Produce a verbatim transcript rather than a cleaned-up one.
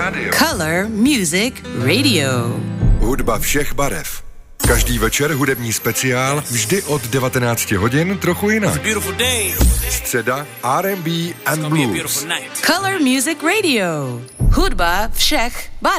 rádio. Color Music Radio. Hudba všech barev. Každý večer hudební speciál, vždy od devatenácti hodin, trochu jinak. Středa R and B and Blues. Color Music Radio. Hudba všech barev.